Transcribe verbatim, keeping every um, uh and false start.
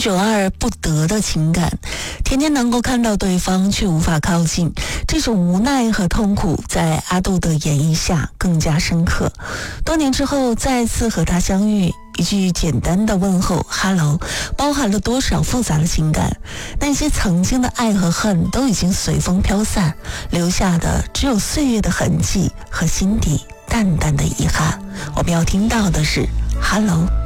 种爱而不得的情感，天天能够看到对方却无法靠近，这种无奈和痛苦在阿杜的演绎下更加深刻。多年之后再次和他相遇，一句简单的问候 Hello 包含了多少复杂的情感，那些曾经的爱和恨都已经随风飘散，留下的只有岁月的痕迹和心底淡淡的遗憾。我们要听到的是 Hello。